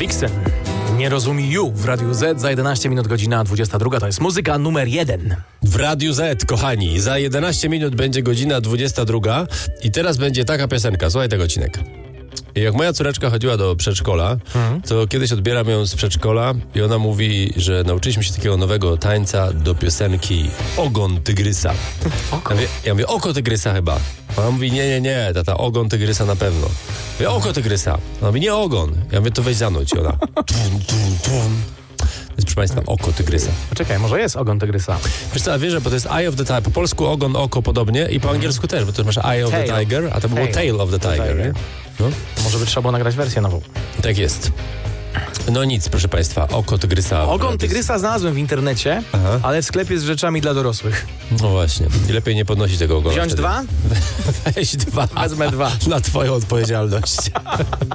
Vixen. Nie rozumie you w Radiu Z. Za 11 minut godzina 22. To jest muzyka numer 1. W Radiu Z, kochani, za 11 minut będzie godzina 22 i teraz będzie taka piosenka. Słuchaj tego, odcinek. Jak moja córeczka chodziła do przedszkola, to kiedyś odbieram ją z przedszkola i ona mówi, że nauczyliśmy się takiego nowego tańca do piosenki Ogon Tygrysa. Oko? Ja mówię, oko tygrysa chyba. Ona mówi, nie, tata, ogon tygrysa na pewno. Ja mówię, oko tygrysa. Ona mówi, nie ogon. Ja mówię, to weź zanuć. I ona To jest, proszę Państwa, oko tygrysa. Poczekaj, może jest ogon tygrysa. Wiesz co, wiesz, bo to jest Eye of the Tiger. Po polsku ogon, oko podobnie i po angielsku też, bo to masz Eye of the Tiger, a to było Tail of the Tiger, nie? No. Może by trzeba było nagrać wersję nową. Tak jest. No nic, proszę Państwa, oko tygrysa. Ogon tygrysa znalazłem w internecie, ale w sklepie z rzeczami dla dorosłych. No właśnie. I lepiej nie podnosić tego ogona. Wziąć wtedy. 2? Weź 2. Wezmę 2. Na Twoją odpowiedzialność.